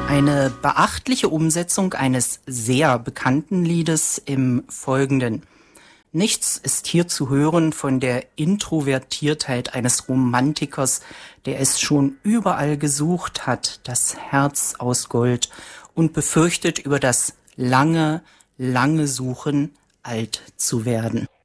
Eine beachtliche Umsetzung eines sehr bekannten Liedes im Folgenden. Nichts ist hier zu hören von der Introvertiertheit eines Romantikers, der es schon überall gesucht hat, das Herz aus Gold, und befürchtet über das lange, lange Suchen alt zu werden.